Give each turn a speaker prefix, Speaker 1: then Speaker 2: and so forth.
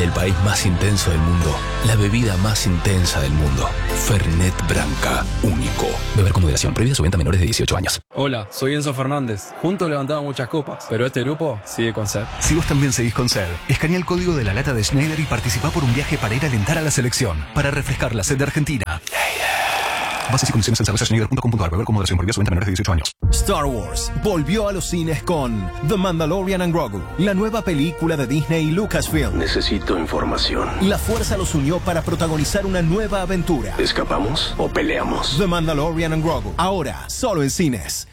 Speaker 1: El país más intenso del mundo. La bebida más intensa del mundo. Fernet Branca. Único. Beber con moderación. Prohibida su venta a menores de 18 años.
Speaker 2: Hola, soy Enzo Fernández. Juntos levantamos muchas copas, pero este grupo sigue con sed.
Speaker 3: Si vos también seguís con sed, escanea el código de la lata de Schneider y participá por un viaje para ir a alentar a la selección. Para refrescar la sed de Argentina. Bases y condiciones en cervezaschneider.com.ar. Beber con moderación. Prohibida su venta a menores de 18 años.
Speaker 4: Star Wars volvió a los cines con The Mandalorian and Grogu, la nueva película de Disney y Lucasfilm.
Speaker 5: Necesito información.
Speaker 4: La fuerza los unió para protagonizar una nueva aventura.
Speaker 5: ¿Escapamos o peleamos?
Speaker 4: The Mandalorian and Grogu, ahora solo en cines.